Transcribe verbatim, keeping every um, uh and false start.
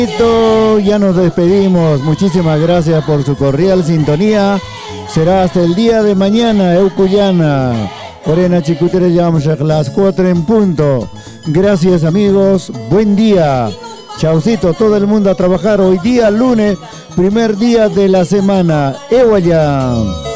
Ya nos despedimos. Muchísimas gracias por su cordial sintonía. Será hasta el día de mañana, Eucuyana. Orena Chicutere Yamshak, las cuatro en punto. Gracias, amigos. Buen día. Chaucito, todo el mundo a trabajar hoy día, lunes, primer día de la semana. Ewayam.